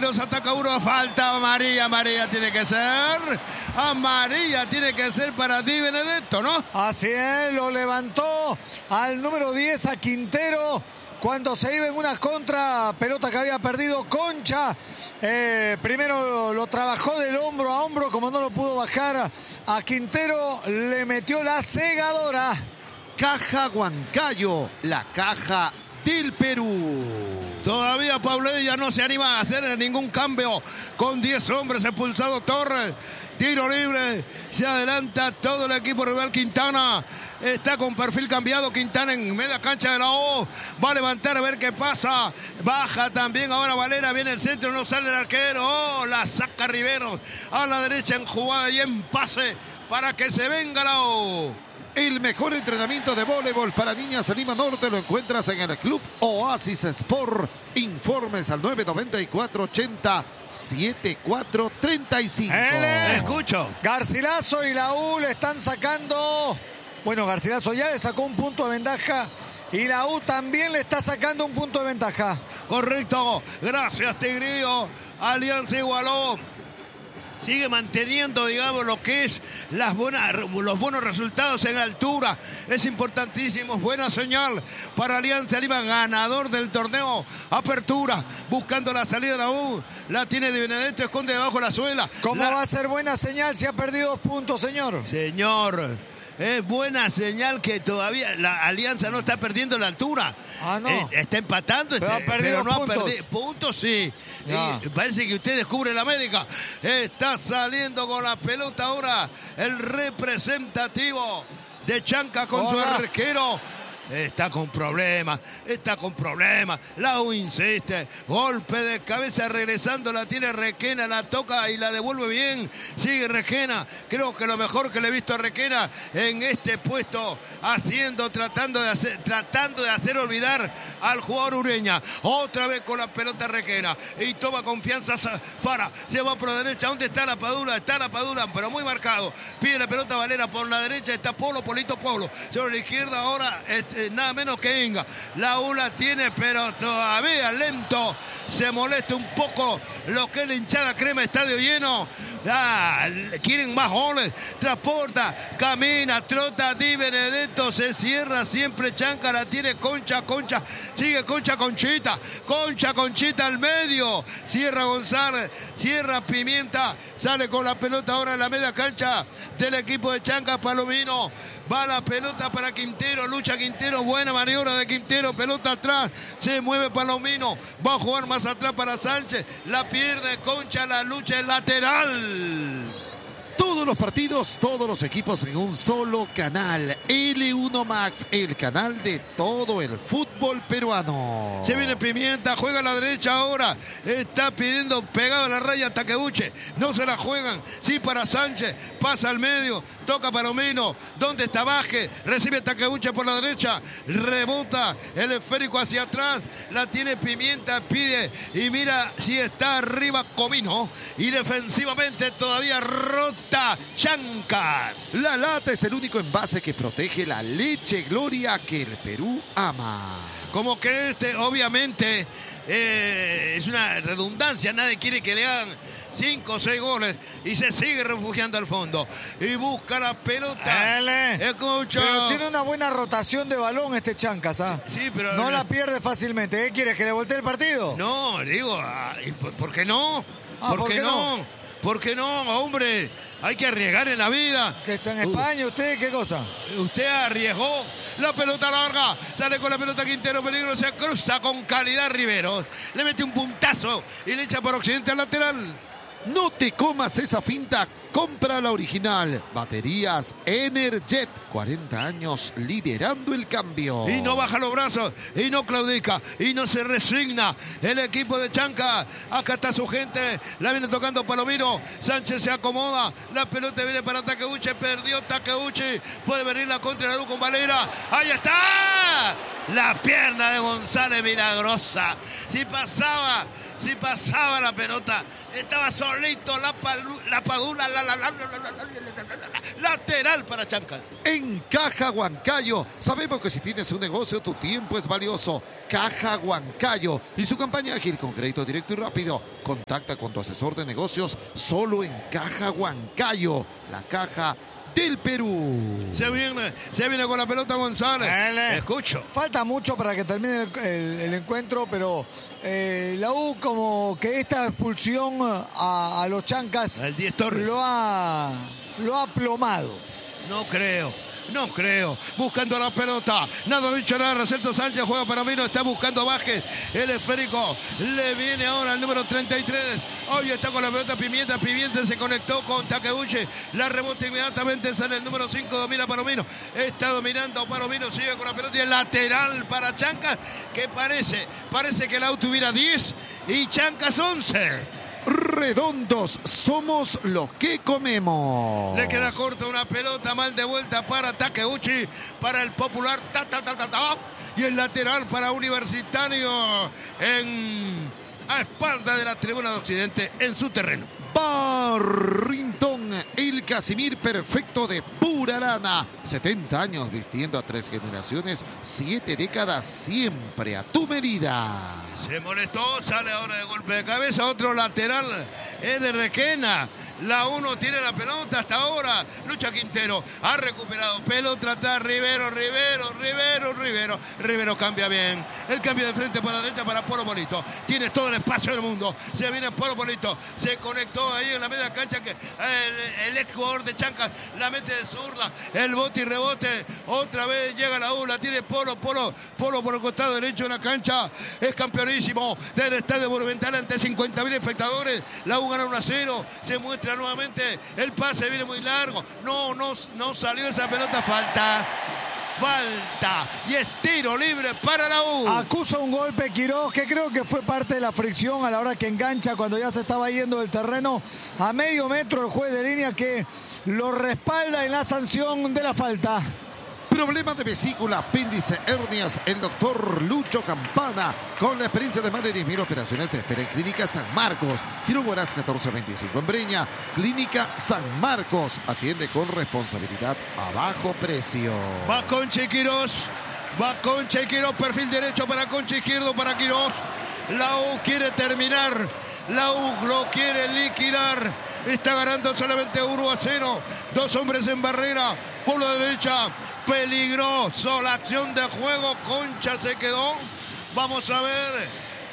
Riveros ataca uno, falta amarilla tiene que ser. Amarilla tiene que ser para Di Benedetto, ¿no? Así es, lo levantó al número 10 a Quintero cuando se iba en una contra, pelota que había perdido Concha. Primero lo trabajó del hombro a hombro, como no lo pudo bajar a Quintero, le metió la segadora. Caja Huancayo, la caja del Perú. Todavía Paulella no se anima a hacer ningún cambio. Con 10 hombres expulsado Torres. Tiro libre. Se adelanta todo el equipo rival. Quintana está con perfil cambiado. Quintana en media cancha de la O. Va a levantar a ver qué pasa. Baja también ahora Valera. Viene el centro. No sale el arquero. Oh, la saca Riveros. A la derecha en jugada y en pase para que se venga la O. El mejor entrenamiento de voleibol para niñas en Lima Norte lo encuentras en el Club Oasis Sport. Informes al 994-80-7435. Escucho. Garcilaso y la U le están sacando. Bueno, Garcilaso ya le sacó un punto de ventaja y la U también le está sacando un punto de ventaja. Correcto. Gracias, Tigrillo. Alianza igualó. Sigue manteniendo, digamos, lo que es los buenos resultados en altura. Es importantísimo. Buena señal para Alianza Lima, ganador del torneo Apertura. Buscando la salida de la U. La tiene Di Benedetto, esconde debajo la suela. ¿Cómo va a ser buena señal si ha perdido 2 puntos, señor? Señor, es buena señal que todavía la Alianza no está perdiendo la altura. Ah, no. Está empatando, pero no puntos. ha perdido puntos, sí. Y parece que usted descubre la América. Está saliendo con la pelota ahora el representativo de Chanca con su arquero. Está con problemas. La U insiste. Golpe de cabeza regresando. La tiene Requena. La toca y la devuelve bien. Sigue Requena. Creo que lo mejor que le he visto a Requena en este puesto. Tratando de hacer olvidar al jugador Ureña. Otra vez con la pelota Requena. Y toma confianza Fara. Se va por la derecha. ¿Dónde está la Padula? Está la Padula, pero muy marcado. Pide la pelota Valera por la derecha. Está Polito Polo. Sobre la izquierda ahora nada menos que Inga. La U la tiene, pero todavía lento. Se molesta un poco lo que es la hinchada crema, estadio lleno. Quieren más goles. Transporta, camina, trota Di Benedetto, se cierra siempre Chanca, la tiene Concha, sigue Conchita al medio. Cierra González, cierra Pimienta, sale con la pelota ahora en la media cancha del equipo de Chanca. Palomino, va la pelota para Quintero, lucha Quintero, buena maniobra de Quintero, pelota atrás, se mueve Palomino, va a jugar más atrás para Sánchez, la pierde Concha, la lucha es lateral. Todos los partidos, todos los equipos en un solo canal. L1 Max, el canal de todo el fútbol peruano. Se viene Pimienta, juega a la derecha ahora. Está pidiendo pegado a la raya Takeuchi. No se la juegan. Sí para Sánchez. Pasa al medio. Toca Palomino. ¿Dónde está Vázquez? Recibe Takeuchi por la derecha. Rebota el esférico hacia atrás. La tiene Pimienta. Pide y mira si está arriba Comino. Y defensivamente todavía rota Chancas. La lata es el único envase que protege la leche Gloria que el Perú ama. Como que obviamente, es una redundancia. Nadie quiere que le hagan 5 o 6 goles y se sigue refugiando al fondo y busca la pelota. Escucha. Pero tiene una buena rotación de balón este Chancas, Sí, pero no la pierde fácilmente. ¿Qué quieres, que le voltee el partido? No, digo, ¿por qué no? ¿Por qué no? ¿Por qué no, hombre? Hay que arriesgar en la vida. ¿Que está en España usted? ¿Qué cosa? Usted arriesgó. La pelota larga. Sale con la pelota Quintero. Peligro. Se cruza con calidad Riveros. Le mete un puntazo y le echa por occidente al lateral. No te comas esa finta, compra la original. Baterías Energet, 40 años liderando el cambio. Y no baja los brazos, y no claudica, y no se resigna el equipo de Chanca. Acá está su gente, la viene tocando Palomino. Sánchez se acomoda, la pelota viene para Takeuchi, perdió Takeuchi. Puede venir la contra de la luz con Valera. ¡Ahí está! La pierna de González milagrosa. Si pasaba si pasaba la pelota, estaba solito la Padula, lateral para Chancas. En Caja Huancayo, sabemos que si tienes un negocio, tu tiempo es valioso. Caja Huancayo y su campaña ágil con crédito directo y rápido. Contacta con tu asesor de negocios solo en Caja Huancayo, la caja del Perú. Se viene con la pelota González. Escucho. Falta mucho para que termine el encuentro, pero la U, como que esta expulsión a los Chancas El 10 Torres. lo ha aplomado. No creo. Buscando la pelota. Nada dicho nada. Recelto Sánchez juega para Mino. Está buscando a Vázquez. El esférico. Le viene ahora el número 33. Hoy está con la pelota Pimienta. Pimienta se conectó con Takeuchi. La rebota inmediatamente. Sale el número 5. Domina Palomino. Está dominando Palomino. Sigue con la pelota. Y el lateral para Chancas. Que parece que la U tuviera 10 y Chancas 11. Redondos, somos lo que comemos. Le queda corta una pelota mal de vuelta para Takeuchi, para el Popular. Y el lateral para Universitario a espalda de la tribuna de Occidente en su terreno. Barrington, el Casimir perfecto de pura lana. 70 años vistiendo a 3 generaciones, 7 décadas, siempre a tu medida. Se molestó, sale ahora de golpe de cabeza. Otro lateral es de Requena. La 1 tiene la pelota hasta ahora. Lucha Quintero. Ha recuperado. Pelota atrás. Rivero. Rivero cambia bien. El cambio de frente para la derecha para Polo Polito. Tiene todo el espacio del mundo. Se viene Polo Polito. Se conectó ahí en la media cancha que el ex jugador de Chancas la mete de zurda. El bote y rebote. Otra vez llega la U. La tiene Polo por el costado derecho de la cancha. Es campeonísimo del Estadio Monumental ante 50.000 espectadores. La U gana 1-0. Se muestra nuevamente el pase, viene muy largo. No salió esa pelota. Falta y es tiro libre para la U. Acusa un golpe Quiroz, que creo que fue parte de la fricción a la hora que engancha cuando ya se estaba yendo del terreno. A medio metro el juez de línea que lo respalda en la sanción de la falta. Problemas de vesícula, apéndice, hernias. El doctor Lucho Campana, con la experiencia de más de 10.000 operaciones, te espera en Clínica San Marcos. Giro Buenas 1425 en Breña. Clínica San Marcos. Atiende con responsabilidad a bajo precio. Va Concha Quirós. Perfil derecho para Concha, izquierdo para Quirós. La U quiere terminar. La U lo quiere liquidar. Está ganando solamente 1-0. 2 hombres en barrera. Por la derecha. Peligroso la acción de juego. Concha se quedó. Vamos a ver.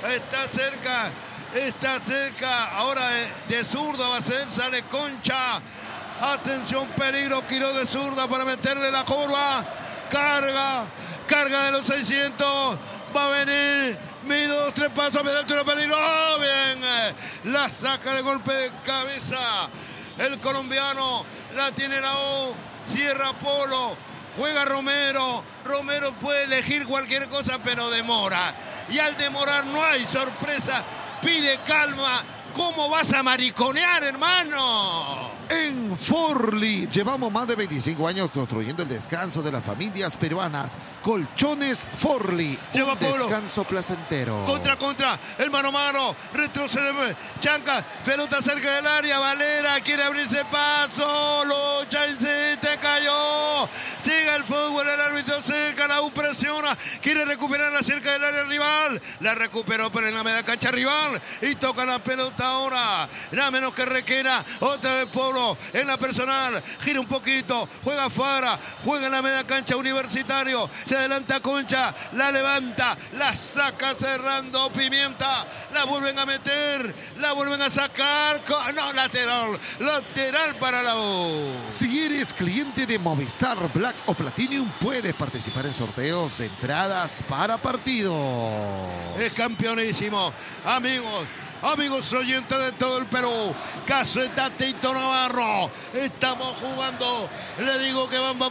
Está cerca. Ahora de zurda va a ser. Sale Concha. Atención, peligro. Quirós de zurda para meterle la curva. Carga de los 600. Va a venir. 2, 3 pasos. Peligro. ¡Oh, bien! La saca de golpe de cabeza. El colombiano. La tiene la U. Cierra Polo. Juega Romero puede elegir cualquier cosa, pero demora. Y al demorar no hay sorpresa. Pide calma. ¿Cómo vas a mariconear, hermano? En Forli llevamos más de 25 años construyendo el descanso de las familias peruanas. Colchones Forli. Lleva un Polo. Descanso placentero. Contra. El mano a mano. Retrocede. Chancas. Pelota cerca del área. Valera quiere abrirse paso. Lucha y se te cayó. Sigue el fútbol. El árbitro cerca. La U presiona. Quiere recuperarla cerca del área rival. La recuperó, pero en la media cancha rival. Y toca la pelota ahora. Nada menos que Requena. Otra vez Polo. En la personal, gira un poquito, juega afuera, juega en la media cancha Universitario, se adelanta Concha, la levanta, la saca cerrando Pimienta, la vuelven a meter, la vuelven a sacar, no, lateral para la U. Si eres cliente de Movistar Black o Platinum, puedes participar en sorteos de entradas para partidos. Es campeonísimo, amigos oyentes de todo el Perú. Caseta Tito Navarro. Estamos jugando. Le digo que van.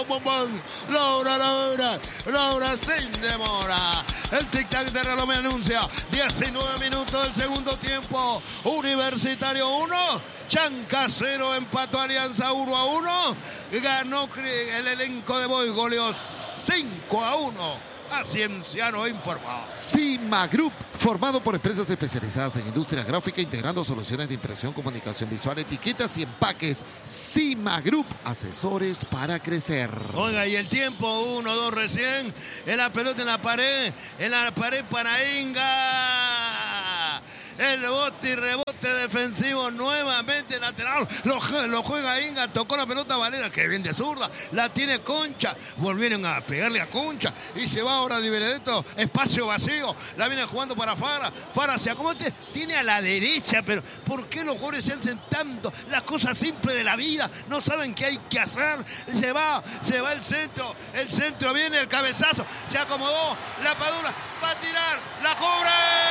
La hora sin demora. El tic-tac de reloj me anuncia. 19 minutos del segundo tiempo. Universitario 1. Chancas 0. Empató Alianza 1-1. Ganó el elenco de Boy. Goleó 5-1 Cienciano informó. Cima Group, formado por empresas especializadas en industria gráfica, integrando soluciones de impresión, comunicación visual, etiquetas y empaques. Cima Group, asesores para crecer. Oiga, y el tiempo, 1-2 recién, en la pelota en la pared para Inga. El bote y rebote defensivo nuevamente lateral. Lo juega Inga, tocó la pelota Valera, que bien de zurda. La tiene Concha. Volvieron a pegarle a Concha. Y se va ahora Di Benedetto. Espacio vacío. La viene jugando para Fara. Fara se acomoda. Tiene a la derecha, pero ¿por qué los jugadores se hacen tanto? Las cosas simples de la vida. No saben qué hay que hacer. Se va el centro. El centro viene, el cabezazo. Se acomodó. La Padula va a tirar. La cubre.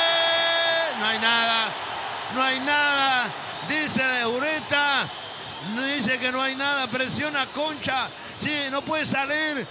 No hay nada, dice Ureta, dice que no hay nada, presiona Concha, sí, no puede salir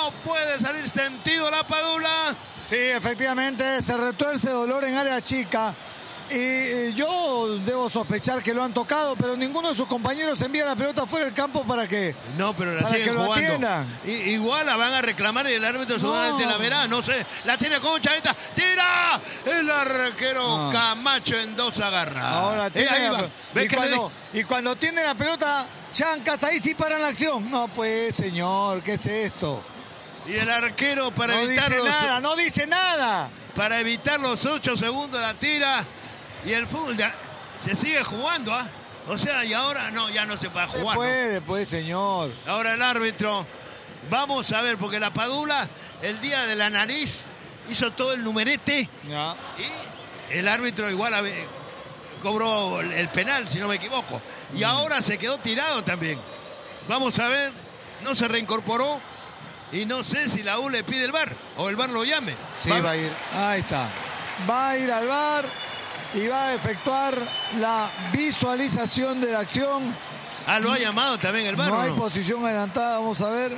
sentido la Padula. Sí, efectivamente, se retuerce dolor en área chica. Y yo debo sospechar que lo han tocado, pero ninguno de sus compañeros envía la pelota fuera del campo para que no, pero la siguen jugando. Igual la van a reclamar y el árbitro seguramente la verá, no sé. La tiene Concha, esta, tira el arquero Camacho en 2 agarra. Ahora tiene y cuando tiene la pelota Chancas, ahí sí paran la acción. No, pues, señor, ¿qué es esto? Y el arquero para evitar no dice nada. Para evitar los 8 segundos la tira. Y el fútbol se sigue jugando, ¿ah? O sea, y ahora ya no se puede jugar. Pues, señor. Ahora el árbitro. Vamos a ver, porque la Padula, el día de la nariz, hizo todo el numerete. Ya. Y el árbitro igual cobró el penal, si no me equivoco. Y ahora se quedó tirado también. Vamos a ver, no se reincorporó. Y no sé si la U le pide el VAR o el VAR lo llame. Sí, va a ir. Ahí está. Va a ir al VAR y va a efectuar la visualización de la acción. Lo ha llamado también el VAR. No hay posición adelantada, vamos a ver.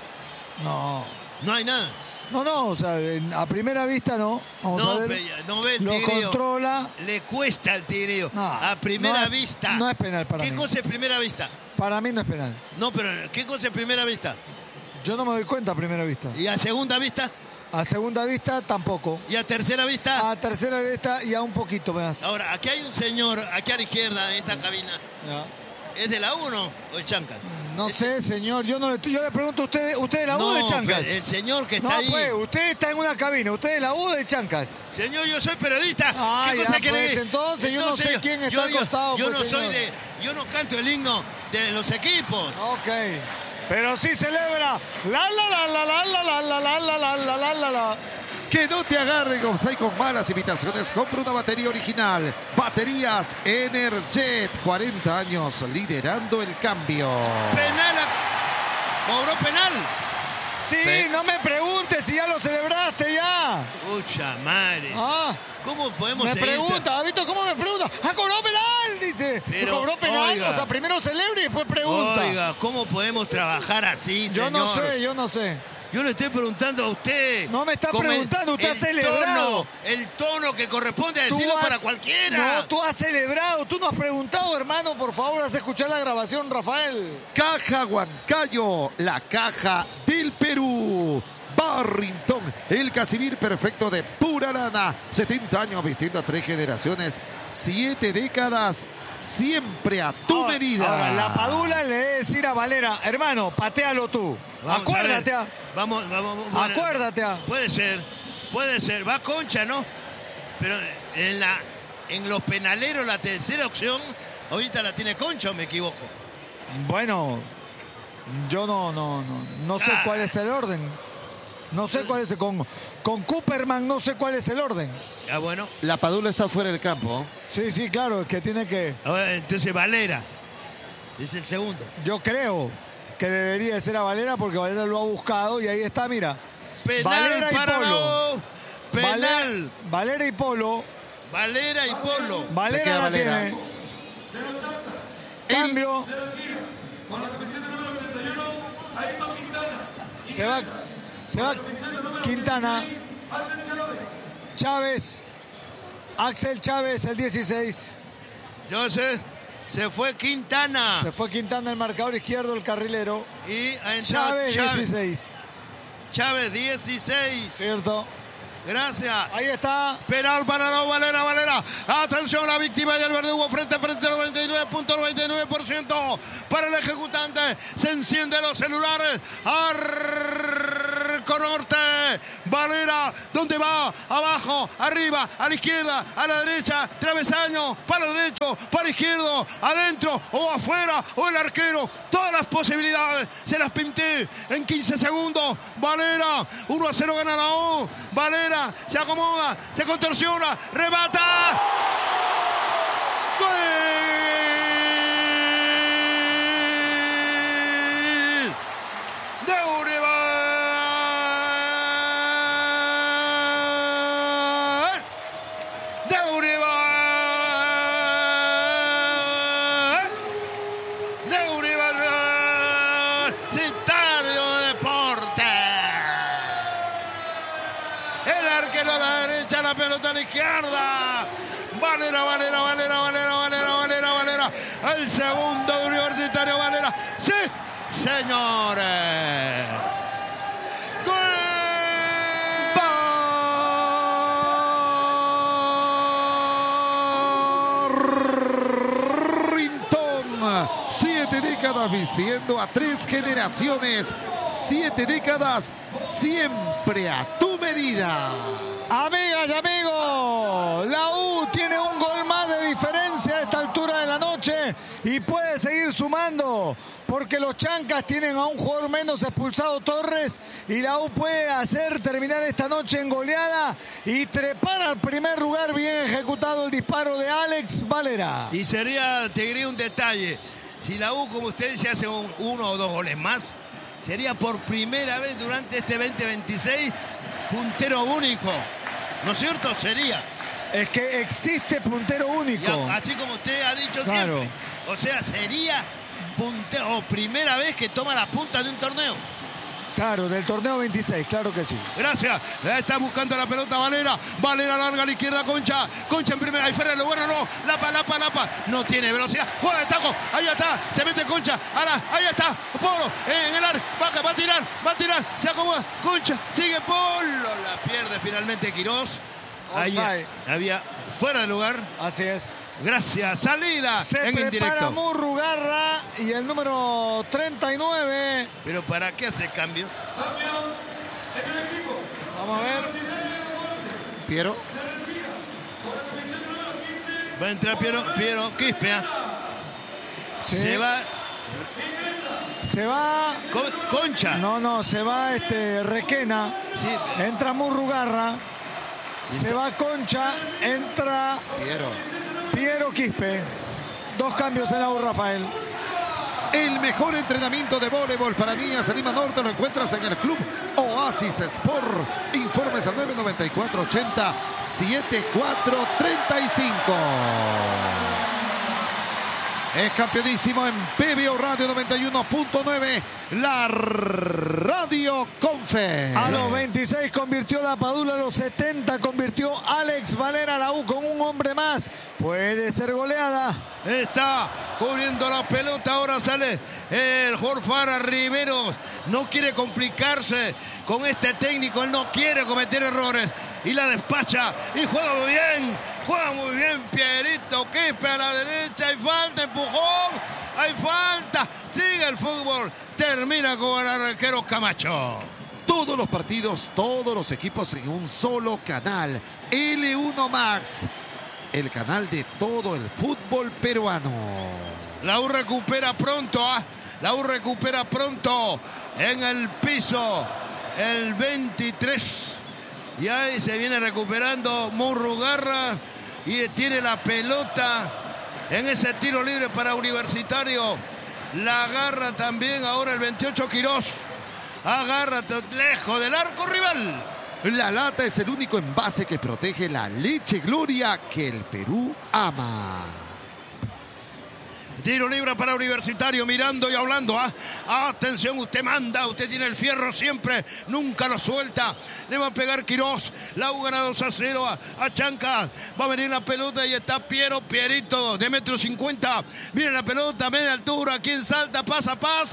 No hay nada. No, o sea, a primera vista no. Vamos a ver. No ve el lo tigrillo. Controla. Le cuesta el tigrillo. A primera vista. No es penal para mí. ¿Qué cosa es primera vista? Para mí no es penal. No, pero ¿qué cosa es primera vista? Yo no me doy cuenta a primera vista. ¿Y a segunda vista? A segunda vista tampoco. ¿Y a tercera vista? A tercera vista y a un poquito más. Ahora, aquí hay un señor, aquí a la izquierda, en esta cabina. Ya. ¿Es de la U o de Chancas? No sé, señor. Yo le pregunto a usted de la U o de Chancas. El señor que está ahí. No, pues, usted está en una cabina. ¿Usted de la U o de Chancas? Señor, yo soy periodista. ¿Qué cosa quiere? Entonces yo no sé quién está al costado. Yo yo no canto el himno de los equipos. Ok. Pero sí celebra. La. Que no te agarren offside con malas imitaciones. Compra una batería original. Baterías Energet. 40 años liderando el cambio. Penal. ¿Cobró penal? Sí, no me preguntes si ya lo celebraste ya. Pucha madre. ¿Cómo podemos Me pregunta, ¿has visto cómo me pregunta? ¡Cobró penal! Dice. Pero, ¿cobró penal? Oiga, o sea, primero celebra y después pregunta. Oiga, ¿cómo podemos trabajar así, señor? Yo no sé. Yo le estoy preguntando a usted. No me está preguntando, usted ha celebrado. El tono que corresponde a decirlo para cualquiera. No, tú has celebrado, tú no has preguntado, hermano. Por favor, haz escuchar la grabación, Rafael. Caja Huancayo, la caja del Perú. Barrington, el Casimir perfecto de pura lana. 70 años vistiendo a 3 generaciones, 7 décadas, siempre a tu medida. Ahora, la Padula le debe decir a Valera, hermano, patealo tú. Acuérdate. Vamos. Acuérdate. Puede ser. Va Concha, ¿no? Pero en los penaleros, la tercera opción, ahorita la tiene Concha, ¿o me equivoco? Bueno, yo no sé cuál es el orden. No sé cuál es con Cooperman, no sé cuál es el orden. Bueno. La Padula está fuera del campo. Sí, claro, es que tiene que... Entonces Valera es el segundo. Yo creo que debería de ser a Valera porque Valera lo ha buscado y ahí está, mira. Penal Valera y Polo. Penal. Valera y Polo. Valera la tiene. Cambio. Se va Quintana. Chávez. Axel Chávez, el 16. Entonces, se fue Quintana. Se fue Quintana, el marcador izquierdo, el carrilero. Y a entrar Chávez, 16. Chávez 16. Cierto. Gracias. Ahí está. Penal para la Valera. Atención, la víctima del verdugo frente al 99.99% para el ejecutante. Se encienden los celulares. Arco norte. Valera, ¿dónde va? Abajo, arriba, a la izquierda, a la derecha, travesaño, para el derecho, para el izquierdo, adentro o afuera, o el arquero. Todas las posibilidades se las pinté en 15 segundos. Valera, 1-0 gana la U. Valera se acomoda, se contorsiona, remata. ¡Gol! De Univar. De Univar. De Univar. Citario de Deporte. El arquero a la derecha, la pelota a la izquierda. Valera. El segundo de Universitario Valera. ¡Sí, señores! ¡Gol! Barrington. 7 décadas vistiendo a 3 generaciones. 7 décadas siempre a tu medida. Amigas y amigos, la U tiene un gol más de diferencia a esta altura de la noche y puede seguir sumando porque los chancas tienen a un jugador menos expulsado, Torres, y la U puede hacer terminar esta noche en goleada y trepar al primer lugar. Bien ejecutado el disparo de Alex Valera. Y sería, te diría un detalle, si la U, como usted dice, hace 1 o 2 goles más, sería por primera vez durante este 2026 puntero único. ¿No es cierto? Sería. Es que existe puntero único. Así como usted ha dicho claro. Siempre. O sea, sería puntero, primera vez que toma la punta de un torneo. Claro, del torneo 26, claro que sí. Gracias. Está buscando la pelota Valera. Valera larga a la izquierda, Concha. Concha en primera. Ahí fuera lo bueno, no. Lapa. No tiene velocidad. Juega de taco. Ahí está. Se mete Concha. Ahí está. Polo en el área. Baja, va a tirar. Se acomoda. Concha. Sigue Polo. La pierde finalmente Quirós. Ahí había fuera de lugar. Así es. Gracias. Salida se en indirecto. Se prepara Murrugarra y el número 39. ¿Pero para qué hace cambio? Vamos a ver. Piero. Va a entrar Piero Quispe. Sí. Se va. Concha. No, se va Requena. Sí. Entra Murrugarra. Se va Concha. Entra Piero Quispe. 2 cambios en la U, Rafael. El mejor entrenamiento de voleibol para niñas en Lima Norte lo encuentras en el Club Oasis Sport. Informes al 994-80-7435. Es campeonísimo en PBO Radio 91.9, la radio Confe. A los 26 convirtió la Padula, a los 70 convirtió Alex Valera. La U con un hombre más. Puede ser goleada. Está cubriendo la pelota. Ahora sale el Jorfara Riveros. No quiere complicarse con este técnico. Él no quiere cometer errores. Y la despacha. Y juega muy bien. Juega muy bien Pierito Quispe a la derecha. Hay falta, empujón. Hay falta. Sigue el fútbol. Termina con el arquero Camacho. Todos los partidos, todos los equipos en un solo canal. L1 Max. El canal de todo el fútbol peruano. La U recupera pronto. La U recupera pronto en el piso. El 23. Y ahí se viene recuperando Murrugarra. Y tiene la pelota en ese tiro libre para Universitario. La agarra también ahora el 28 Quirós. Agarra lejos del arco rival. La lata es el único envase que protege la leche Gloria que el Perú ama. Tiro libre para Universitario, mirando y hablando. Atención, usted manda, usted tiene el fierro siempre, nunca lo suelta. Le va a pegar Quirós. La U gana 2-0 a Chanca. Va a venir la pelota y está Pierito de 1,50 m. Viene la pelota, media altura. ¿Quién salta? Pasa.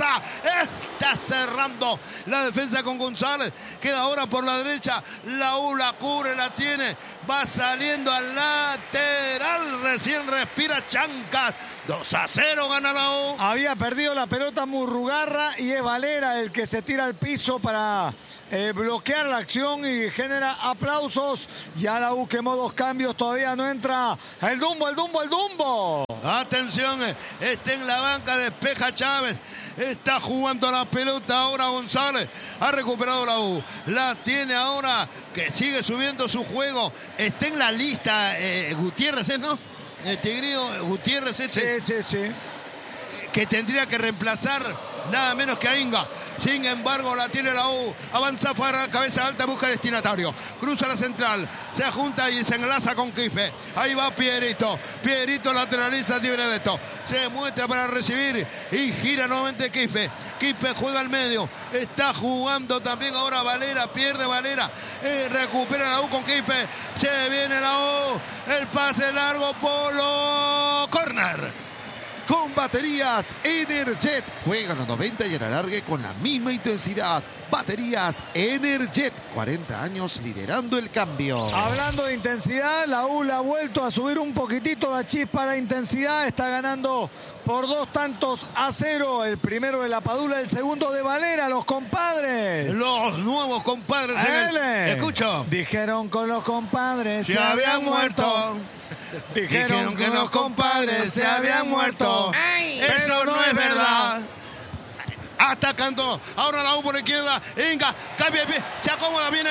Está cerrando la defensa con González. Queda ahora por la derecha. La U la cubre, la tiene. Va saliendo al lateral. Recién respira Chancas. 2-0 gana la U. Había perdido la pelota Murrugarra y es Valera el que se tira al piso para bloquear la acción y genera aplausos. Ya la U quemó 2 cambios, todavía no entra el Dumbo. Atención, está en la banca, despeja Chávez. Está jugando la pelota ahora González. Ha recuperado la U. La tiene ahora, que sigue subiendo su juego. Está en la lista Gutiérrez, ¿no? El Tigrillo Gutiérrez Sí. Que tendría que reemplazar nada menos que a Inga. Sin embargo, la tiene la U. Avanza fuera, cabeza alta, busca destinatario. Cruza la central. Se junta y se enlaza con Quispe. Ahí va Pierito. Pierito lateralista libre de esto. Se muestra para recibir y gira nuevamente Quispe. Quispe juega al medio. Está jugando también ahora Valera. Pierde Valera. Recupera la U con Quispe. Se viene la U. El pase largo. Polo. Corner. Con baterías Energet. Juega los 90 y el alargue con la misma intensidad. Baterías Energet. 40 años liderando el cambio. Hablando de intensidad, la U la ha vuelto a subir un poquitito la chispa, la intensidad. Está ganando por 2-0. El primero de la Padula, el segundo de Valera, los compadres. Los nuevos compadres. Escucho. Dijeron con los compadres se habían muerto. Dijeron que los compadres se habían muerto. Eso no es verdad. Atacando. Ahora la U por la izquierda. Inga. Cambia de pie. Se acomoda. Viene.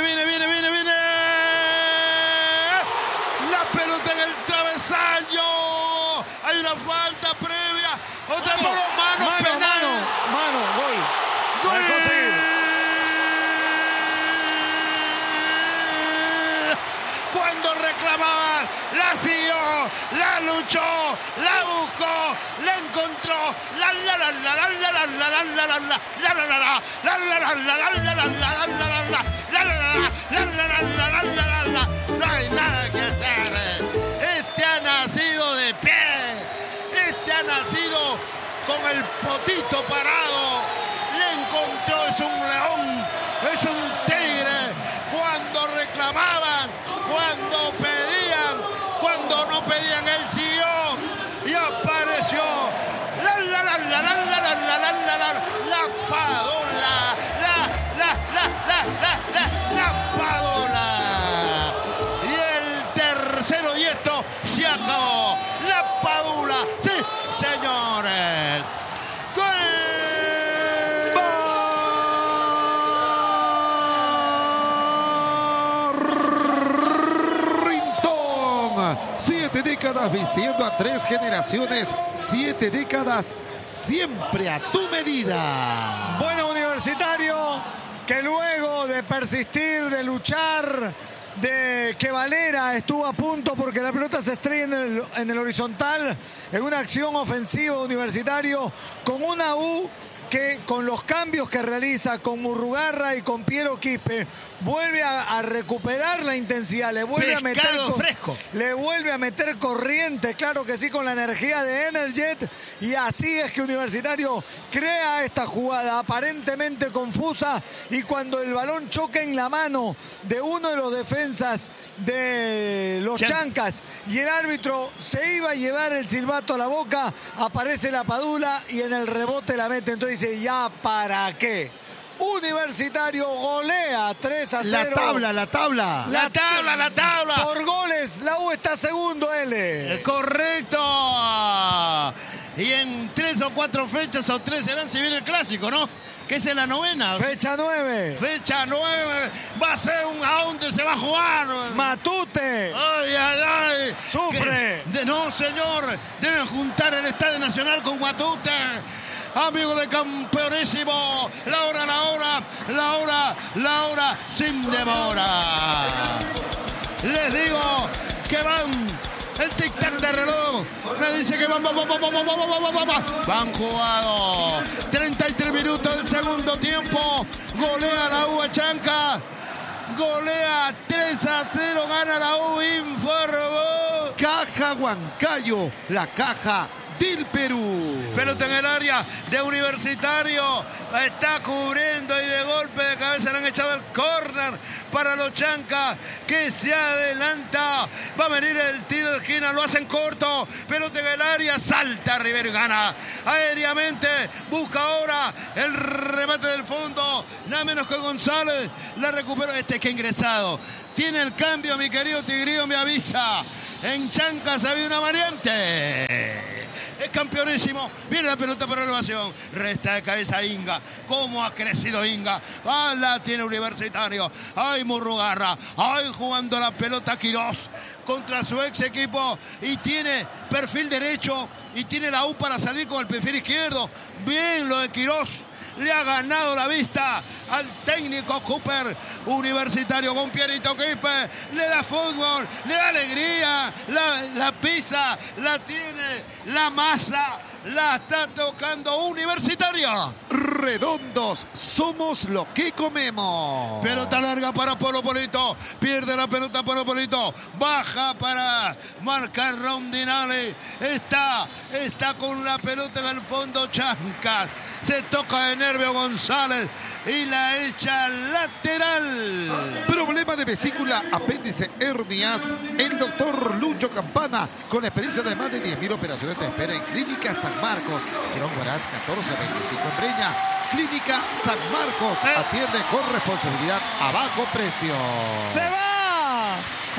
La pelota en el travesaño. Hay una falta previa. Otra por los manos. Penal. Mano. Gol. Gol. Cuando reclamaban, la siguió, la luchó, la buscó, la encontró, no hay nada que hacer. Este ha nacido de pie, este ha nacido con el potito parado, le encontró, es un león, es un tigre. Cuando reclamaban, cuando pedían, cuando no pedían, él siguió y apareció la Padula, la Padula. Y el tercero, y esto se acabó. La Padula, sí, señores. ¡Gol! 7 décadas vistiendo a 3 generaciones. 7 décadas siempre a tu medida. Bueno, Universitario, que luego de persistir, de luchar, de que Valera estuvo a punto porque la pelota se estrella en el horizontal, en una acción ofensiva Universitario, con una U que con los cambios que realiza con Murrugarra y con Piero Quispe vuelve a recuperar la intensidad, le vuelve a meter fresco, le vuelve a meter corriente, claro que sí, con la energía de Energet, y así es que Universitario crea esta jugada aparentemente confusa, y cuando el balón choca en la mano de uno de los defensas de los Chancas y el árbitro se iba a llevar el silbato a la boca, aparece la Padula y en el rebote la mete. Entonces dice, ¿ya para qué? Universitario golea 3-0. La tabla. Por goles, la U está segundo, L. Correcto. Y en 3 o 4 fechas o 3 serán si viene el clásico, ¿no? Que es en la 9ª. Fecha 9. Fecha 9. Va a ser ¿a dónde se va a jugar? Matute. Ay. Sufre. No, señor. Deben juntar el Estadio Nacional con Matute. Amigo de campeonísimo, la hora sin demora. Les digo que van el tic-tac de reloj. Me dice que van jugados. 33 minutos del segundo tiempo. Golea la U a Chanca. Golea 3-0, gana la U, informó Caja Huancayo, la caja del Perú. Pelota en el área de Universitario. Está cubriendo y de golpe de cabeza le han echado el córner para los Chancas, que se adelanta. Va a venir el tiro de esquina, lo hacen corto. Pelota en el área, salta Rivero y gana aéreamente. Busca ahora el remate del fondo. Nada menos que González. La recupera este que ha ingresado. Tiene el cambio, mi querido Tigrillo, me avisa. En Chancas había una variante. Es campeonísimo. Viene la pelota para elevación. Resta de cabeza Inga. ¿Cómo ha crecido Inga? La tiene Universitario. Ay, Murrugarra. Ay, jugando la pelota Quirós contra su ex equipo. Y tiene perfil derecho. Y tiene la U para salir con el perfil izquierdo. Bien lo de Quirós. Le ha ganado la vista al técnico Cooper. Universitario con Pierito Quispe. Le da fútbol, le da alegría. La pisa, la tiene, la masa. La está tocando Universitaria. Redondos, somos lo que comemos. Pelota larga para Polo Polito. Pierde la pelota Polo Polito. Baja para marcar Rondinale. Está con la pelota en el fondo Chancas. Se toca de nervio González y la echa lateral. Problema de vesícula, apéndice, hernias. El doctor Lucho Campana, con experiencia de más de 10.000 operaciones, te espera en Clínica San Marcos. Girón Huaraz 1425 en Breña. Clínica San Marcos atiende con responsabilidad a bajo precio. ¡Se va!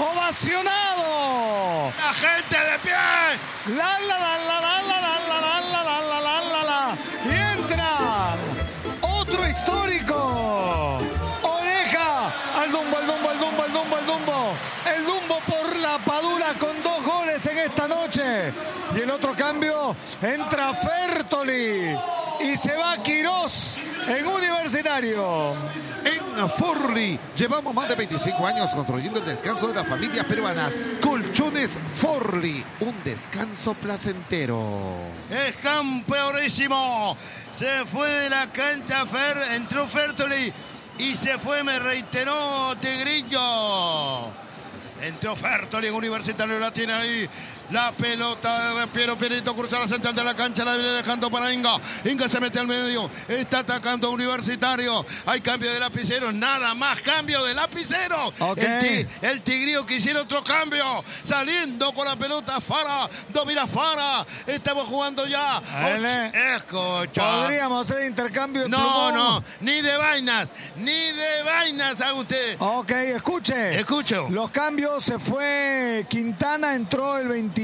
¡Ovacionado! ¡La gente de pie! ¡La, la, la, la, la, la, la, la, la, la, la, la, la, la! ¡Y entra! ¡Otro histórico! ¡Oreja! ¡Al Dumbo, al Dumbo, al Dumbo, al Dumbo, al Dumbo! El Dumbo por la Padula con 2 goles en esta noche. Y el otro cambio, entra Fertoli. Y se va Quirós en Universitario. En Forli llevamos más de 25 años construyendo el descanso de las familias peruanas. Colchones Forli, un descanso placentero. Es campeonísimo. Se fue de la cancha entró Fertoli y se fue, me reiteró Tigrillo. Entró Fertoli en Universitario, la tiene ahí. La pelota de Piero Pierito cruza la central de la cancha, la viene dejando para Inga. Inga se mete al medio, está atacando Universitario. Hay cambio de lapicero, nada más cambio de lapicero. Okay. El Tigrillo quisiera otro cambio. Saliendo con la pelota Fara, domina Fara. Estamos jugando ya. Escucha. Podríamos hacer intercambio de No, ni de vainas, haga usted. Ok, Escucho. Los cambios, se fue Quintana, entró el 27,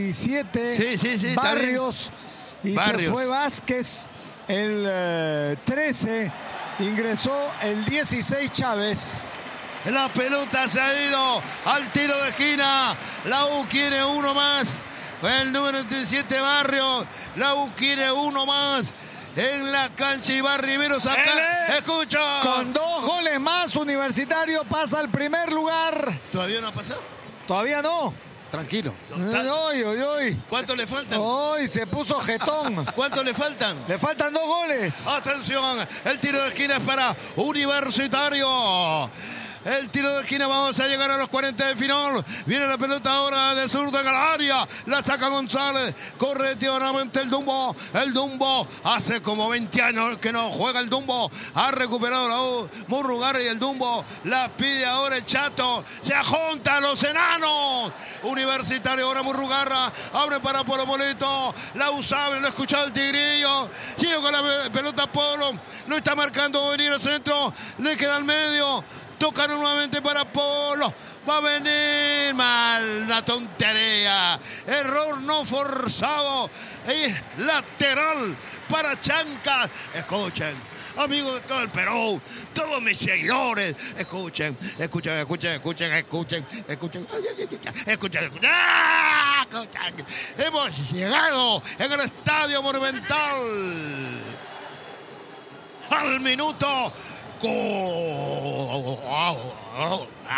Sí, Barrios, y se fue Vázquez el 13, ingresó el 16 Chávez. La pelota se ha ido al tiro de esquina. La U quiere uno más. El número 37 Barrios. La U quiere uno más. En la cancha Iván Rivero saca. Escucha. Con 2 goles más, Universitario pasa al primer lugar. ¿Todavía no ha pasado? Todavía no. Tranquilo. ¿Cuánto le faltan? Hoy se puso jetón. ¿Cuánto le faltan? Le faltan 2 goles. Atención, el tiro de esquina es para Universitario. El tiro de esquina, vamos a llegar a los 40 de final. Viene la pelota ahora de zurda en el área. La saca González. Corre nuevamente el Dumbo. El Dumbo hace como 20 años que no juega el Dumbo. Ha recuperado la U. Murrugarra y el Dumbo. La pide ahora el Chato. Se juntan los enanos. Universitario ahora Murrugarra. Abre para Polo Polito. La usable, lo ha escuchado el Tigrillo. Sigue con la pelota Polo. Lo está marcando venir al centro. Le queda al medio. Tocaron nuevamente para Polo. Va a venir mal. La tontería. Error no forzado. Es lateral para Chancas. Escuchen. Amigos de todo el Perú, todos mis seguidores, escuchen. Hemos llegado en el Estadio Monumental al minuto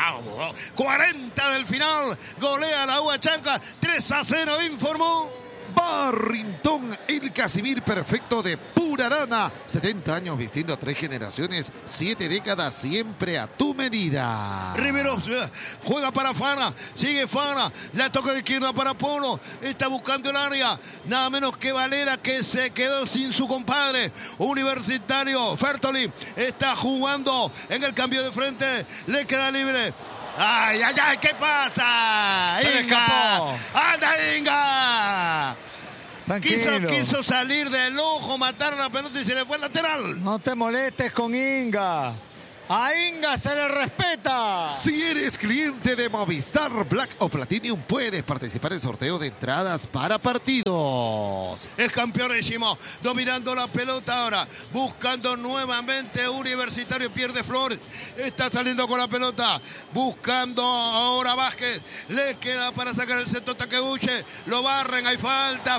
40 del final. Golea la U a Chancas 3-0, informó Barrington, el Casimir perfecto de Purarana. 70 años vistiendo a 3 generaciones, 7 décadas, siempre a tu medida. Rivero juega para Fana, sigue Fana, la toca de izquierda para Polo, está buscando el área, nada menos que Valera, que se quedó sin su compadre. Universitario Fertoli está jugando en el cambio de frente, le queda libre. ¡Ay, ay, ay! ¿Qué pasa? ¡Inga! ¡Anda, Inga! Quiso salir del ojo, matar la pelota y se le fue el lateral. No te molestes con Inga. A Inga se le respeta. Si eres cliente de Movistar Black o Platinum, puedes participar en sorteo de entradas para partidos. Es campeonísimo, dominando la pelota ahora, buscando nuevamente Universitario, pierde Flores, está saliendo con la pelota, buscando ahora Vázquez, le queda para sacar el centro Takeuche, lo barren, hay falta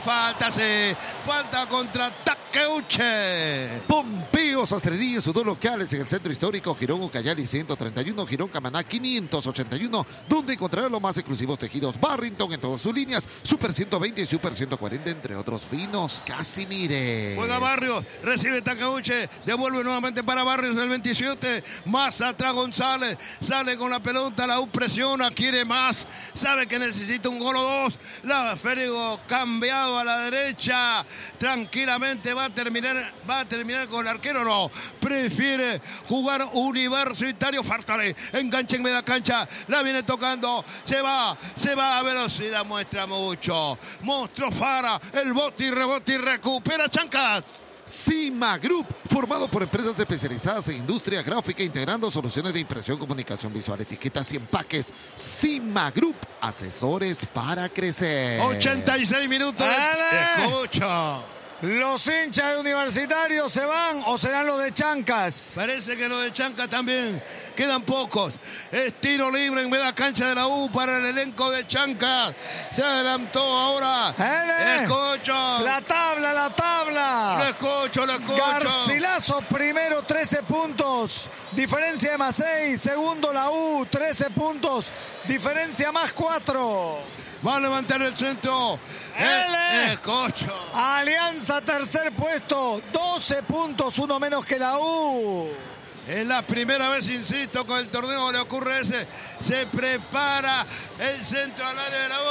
contra Takeuche. Pompeo Sastrería en sus 2 locales en el centro histórico, Girón Ucayali 131, Girón Camaná 581, donde encontrará los más exclusivos tejidos Barrington en todas sus líneas, Super 120 y Super 140, entre otros finos Casimires. Juega Barrios, recibe Takeuche, devuelve nuevamente para Barrios el 27, más atrás González, sale con la pelota, la U presiona, quiere más, sabe que necesita un gol o 2, la Férigo cambiado a la derecha, tranquilamente va a terminar con el arquero, no, prefiere jugar Universitario. Fartale, engancha en media cancha, la viene tocando, se va a velocidad, muestra mucho, mostró Fara, el bote y rebote y recupera Chancas. Cima Group, formado por empresas especializadas en industria gráfica, integrando soluciones de impresión, comunicación visual, etiquetas y empaques. Cima Group, asesores para crecer. 86 minutos. Escucha. ¿Los hinchas de Universitario se van o serán los de Chancas? Parece que los de Chancas también. Quedan pocos. Es tiro libre en media cancha de la U para el elenco de Chancas. Se adelantó ahora. Escucho. La tabla. Lo escucho. Garcilaso primero, 13 puntos. Diferencia de más 6. Segundo la U, 13 puntos. Diferencia más 4. Va a levantar el centro. Escucho. Alianza tercer puesto. 12 puntos, uno menos que la U. Es la primera vez, insisto, con el torneo le ocurre ese. Se prepara el centro al área de la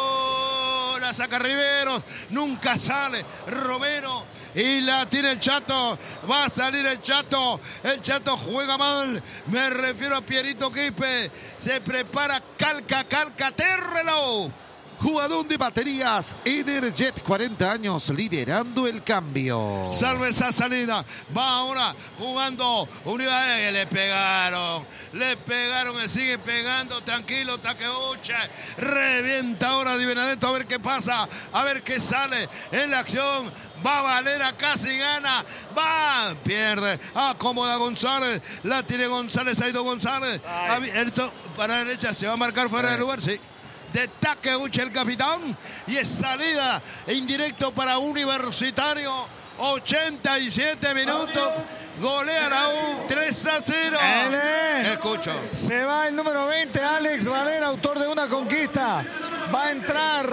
U. La saca Riveros. Nunca sale Romero. Y la tiene el Chato. Va a salir el Chato. El Chato juega mal. Me refiero a Pierito Quispe. Se prepara Calcaterrelo. Jugador de baterías Energet, 40 años, liderando el cambio. Salve esa salida. Va ahora jugando Unidades. Le pegaron, le sigue pegando. Tranquilo, Takeuche. Revienta ahora Di Benedetto. A ver qué pasa, a ver qué sale en la acción. Va Valera, casi gana. Va, pierde. Acomoda González. La tiene González, ha ido González. Abierto para la derecha. Se va a marcar fuera de lugar, sí. De Takeuche el capitán, y es salida indirecto para Universitario. 87 minutos, golea la U 3-0. Escucho. Se va el número 20, Alex Valera, autor de una conquista. Va a entrar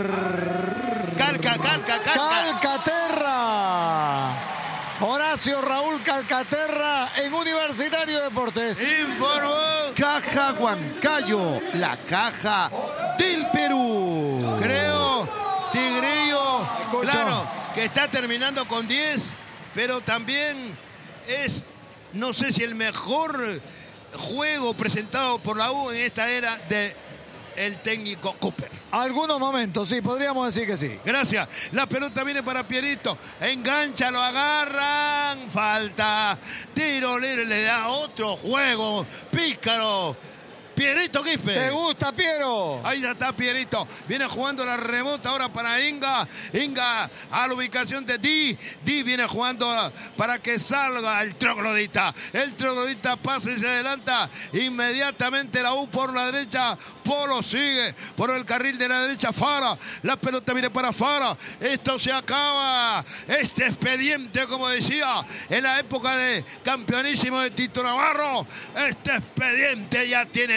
Calcaterra. Horacio Raúl Calcaterra en Universitario Deportes. Informó Caja Huancayo, la caja del Perú. Creo, Tigrillo, claro, que está terminando con 10, pero también es, no sé si el mejor juego presentado por la U en esta era de el técnico Cooper. Algunos momentos, sí, podríamos decir que sí. Gracias. La pelota viene para Pierito. Engancha, lo agarran. Falta. Tiro libre, le da otro juego. Pícaro. Pierito Quispe. ¿Te gusta, Piero? Ahí ya está Pierito. Viene jugando la remota ahora para Inga. Inga a la ubicación de Di. Di viene jugando para que salga el troglodita. El troglodita pasa y se adelanta. Inmediatamente la U por la derecha. Polo sigue por el carril de la derecha. Fara. La pelota viene para Fara. Esto se acaba. Este expediente, como decía, en la época de campeonísimo de Tito Navarro. Este expediente ya tiene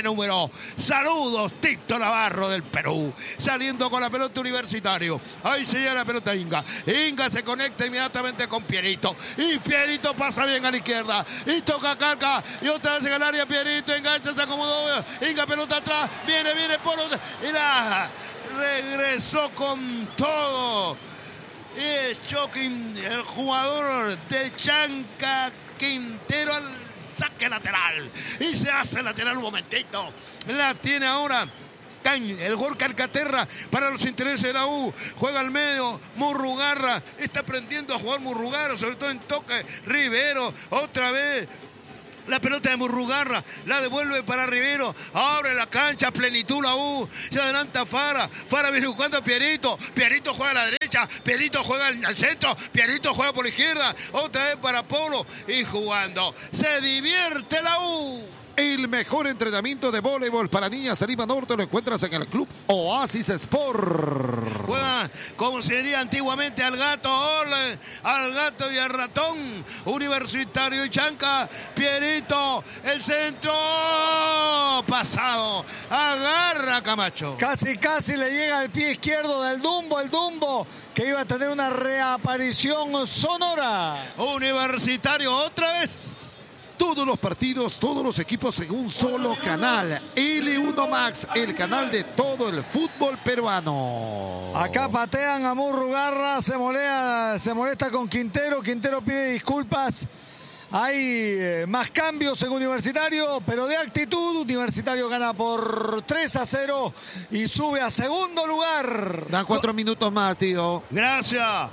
número. Saludos, Tito Navarro del Perú. Saliendo con la pelota Universitario. Ahí se lleva la pelota Inga. Inga se conecta inmediatamente con Pierito. Y Pierito pasa bien a la izquierda. Y toca Calca. Y otra vez en el área Pierito. Engancha, se acomodó. Inga, pelota atrás. Viene Polo. Y la regresó con todo. Y Choquín, el jugador de Chanca Quintero al saque lateral. Y se hace lateral un momentito. La tiene ahora el gol Calcaterra para los intereses de la U. Juega al medio, Murrugarra. Está aprendiendo a jugar Murrugarra, sobre todo en toque. Rivero, otra vez. La pelota de Murrugarra, la devuelve para Rivero, abre la cancha, plenitud la U, se adelanta Fara, Fara viene buscando a Pierito, Pierito juega a la derecha, Pierito juega al centro, Pierito juega por la izquierda, otra vez para Polo y jugando, se divierte la U. El mejor entrenamiento de voleibol para niñas en Lima Norte lo encuentras en el Club Oasis Sport. Juega como se diría antiguamente al gato, ole, al gato y al ratón. Universitario y Chanca, Pierito, el centro, pasado, agarra Camacho. Casi le llega al pie izquierdo del Dumbo, el Dumbo que iba a tener una reaparición sonora. Universitario otra vez. Todos los partidos, todos los equipos en un solo canal. L1 Max, el canal de todo el fútbol peruano. Acá patean a Murrugarra, se molesta con Quintero. Quintero pide disculpas. Hay más cambios en Universitario, pero de actitud. Universitario gana por 3-0 y sube a segundo lugar. Dan 4 minutos más, tío. Gracias,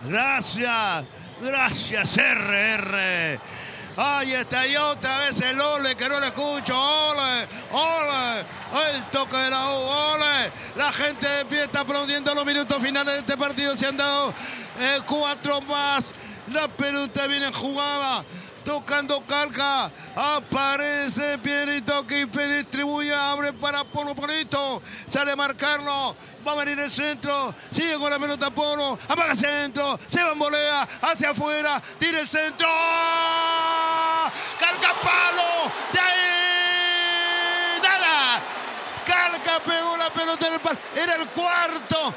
RR. Ahí está, y otra vez el ole, que no le escucho, ole, el toque de la U, ole, la gente de pie está aplaudiendo los minutos finales de este partido, se han dado 4 más, la pelota viene jugada, tocando Calca, aparece Pierito que distribuye, abre para Polo, Polito, sale a marcarlo, va a venir el centro, sigue con la pelota Polo, apaga el centro, se bambolea hacia afuera, tira el centro, Calca palo, de ahí, nada, Calca pegó la pelota en el palo, era el cuarto.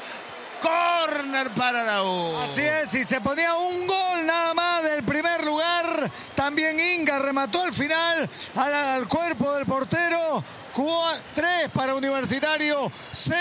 Córner para la U. Así es, y se ponía un gol nada más del primer lugar. También Inga remató al final al cuerpo del portero. 3 para Universitario,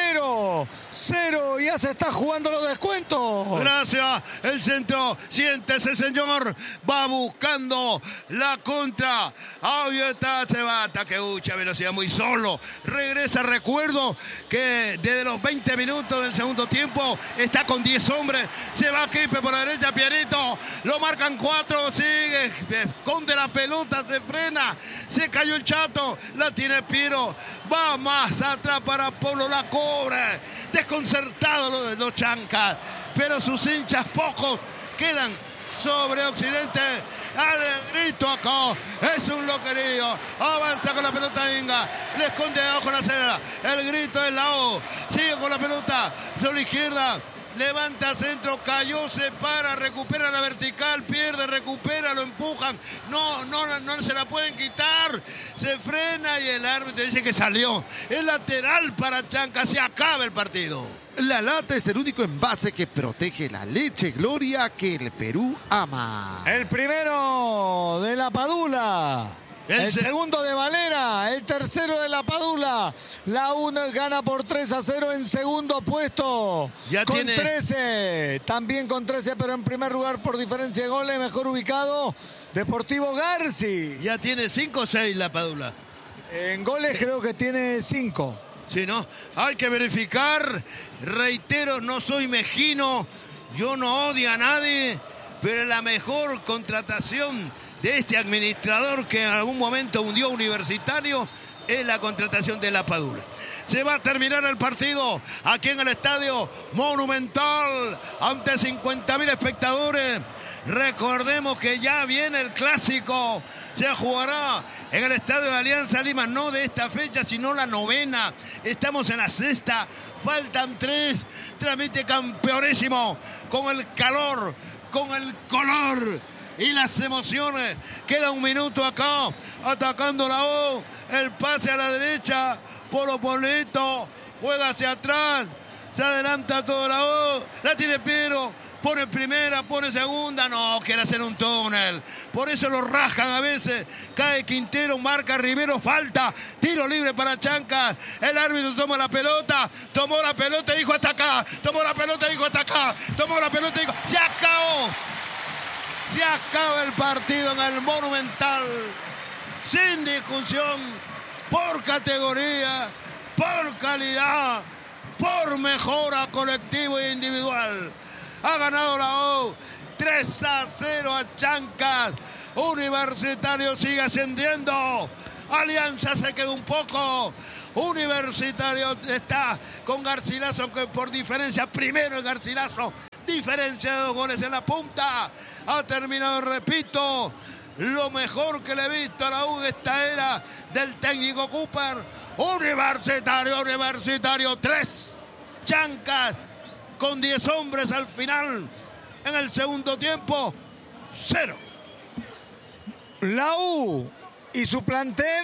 0 ya se está jugando los descuentos. Gracias, el centro, siéntese señor, va buscando la contra, ahí está, se va, Takeuchi a velocidad muy solo, regresa, recuerdo que desde los 20 minutos del segundo tiempo está con 10 hombres, se va Quispe por la derecha, Pierito, lo marcan 4, sigue, esconde la pelota, se frena, se cayó el Chato, la tiene Piero, va más atrás para Polo, la cobra, desconcertado los Chancas, pero sus hinchas pocos quedan sobre Occidente, al grito acá, es un loquerío, avanza con la pelota Inga, le esconde abajo la acera, el grito es la O, sigue con la pelota, sobre la izquierda, levanta centro, cayó, se para, recupera la vertical, pierde, recupera, lo empujan, no se la pueden quitar, se frena y el árbitro dice que salió, el lateral para Chanca, se acaba el partido. La lata es el único envase que protege la leche Gloria que el Perú ama. El primero de la Padula. El segundo de Valera, el tercero de la Padula. La UNA gana por 3-0 en segundo puesto. Ya con tiene 13, también con 13, pero en primer lugar por diferencia de goles, mejor ubicado, Deportivo Garci. Ya tiene 5 o 6 la Padula. En goles creo que tiene 5. Sí, ¿no? Hay que verificar, reitero, no soy mezquino, yo no odio a nadie, pero la mejor contratación de este administrador que en algún momento hundió Universitario es la contratación de la Padula. Se va a terminar el partido aquí en el Estadio Monumental ante 50.000 espectadores. Recordemos que ya viene el clásico. Se jugará en el Estadio de Alianza Lima, no de esta fecha, sino la 9ª. Estamos en la 6ª, faltan 3. Trámite campeonísimo con el calor, con el color y las emociones. Queda un minuto acá, atacando la U. El pase a la derecha, Polo Polito, juega hacia atrás, se adelanta toda la U, la tiene Piero, pone primera, pone segunda, no, quiere hacer un túnel. Por eso lo rajan a veces. Cae Quintero, marca Rivero, falta, tiro libre para Chancas. El árbitro toma la pelota, tomó la pelota y dijo hasta acá, tomó la pelota y dijo hasta acá, tomó la pelota y dijo, se acabó. Se acaba el partido en el Monumental, sin discusión, por categoría, por calidad, por mejora colectivo e individual. Ha ganado la U 3-0 a Chancas. Universitario sigue ascendiendo. Alianza se queda un poco. Universitario está con Garcilaso, que por diferencia, primero el Garcilaso, diferencia de 2 goles en la punta. Ha terminado, repito, lo mejor que le he visto a la U esta era del técnico Cooper. Universitario 3, Chancas con 10 hombres al final. En el segundo tiempo, 0. La U y su plantel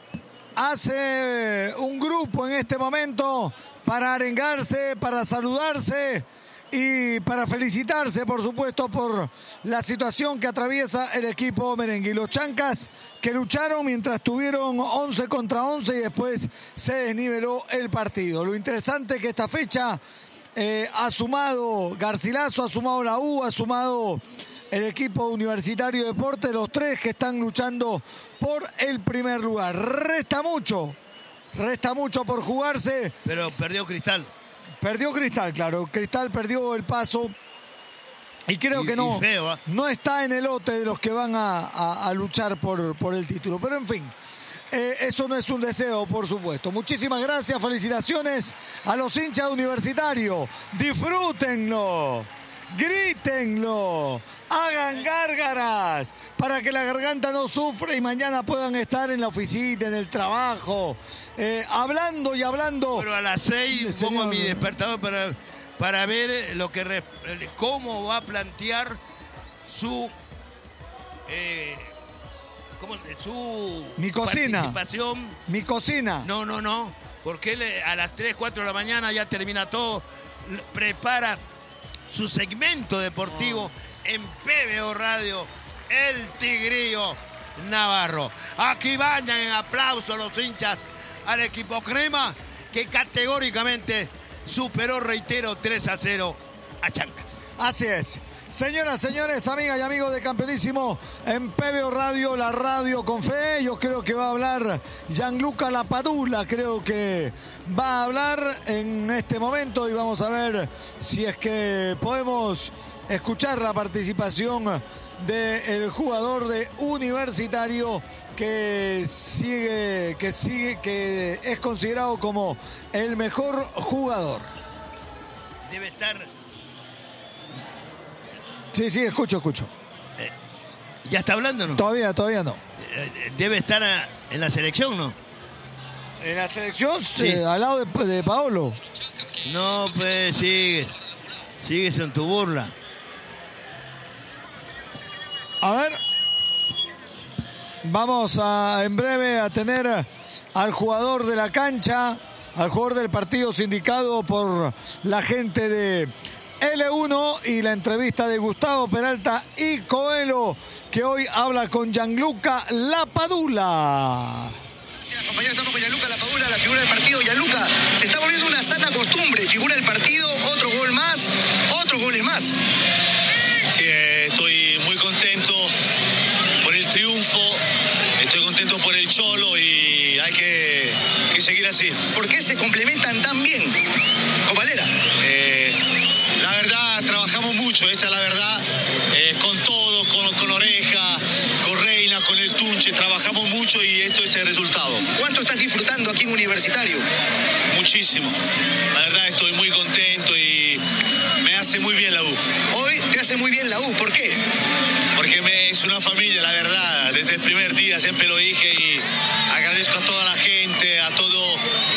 hace un grupo en este momento para arengarse, para saludarse y para felicitarse, por supuesto, por la situación que atraviesa el equipo merengue. Y los Chancas, que lucharon mientras tuvieron 11 contra 11 y después se desniveló el partido. Lo interesante es que esta fecha ha sumado Garcilaso, ha sumado la U, ha sumado el equipo Universitario de Deportes, los 3 que están luchando por el primer lugar. Resta mucho por jugarse. Pero perdió Cristal. Perdió Cristal, claro. Cristal perdió el paso y creo que no, feo, ¿eh? No está en el lote de los que van a luchar por el título. Pero en fin, eso no es un deseo, por supuesto. Muchísimas gracias, felicitaciones a los hinchas Universitarios. Disfrútenlo, grítenlo, hagan gárgaras para que la garganta no sufra y mañana puedan estar en la oficina, en el trabajo, hablando y hablando. Pero a las 6 pongo mi despertador para ver cómo va a plantear su mi cocina. Participación. Mi cocina. No, porque él a las 3, 4 de la mañana ya termina todo, prepara su segmento deportivo en PBO Radio, el Tigrillo Navarro. Aquí bañan en aplauso los hinchas al equipo Crema, que categóricamente superó, reitero, 3-0 a Chancas. Así es. Señoras, señores, amigas y amigos de Campeonísimo en PBO Radio, la radio con fe. Yo creo que va a hablar Gianluca Lapadula, creo que va a hablar en este momento y vamos a ver si es que podemos escuchar la participación del jugador de Universitario que es considerado como el mejor jugador. Debe estar... Sí, escucho. ¿Ya está hablando o no? Todavía no. Debe estar en la selección, ¿no? ¿En la selección? Sí. Al lado de Paolo. No, pues sigues en tu burla. A ver. Vamos en breve a tener al jugador de la cancha, al jugador del partido sindicado por la gente de L1 y la entrevista de Gustavo Peralta y Coelho, que hoy habla con Gianluca Lapadula. Compañeros, estamos con Gianluca Lapadula, la figura del partido. Gianluca, se está volviendo una sana costumbre, figura del partido, otro gol más, otros goles más. Sí, estoy muy contento por el triunfo, estoy contento por el Cholo y hay que seguir así. ¿Por qué se complementan tan bien, Copalera? La verdad, trabajamos mucho, esta es la verdad, con todo, con Oreja, con Reina, con el Tunche, trabajamos mucho y esto es el resultado. ¿Cuánto estás disfrutando aquí en Universitario? Muchísimo, la verdad estoy muy contento y me hace muy bien la U. Hoy te hace muy bien la U, ¿por qué? Porque es una familia, la verdad, desde el primer día siempre lo dije y agradezco a toda la gente, a todo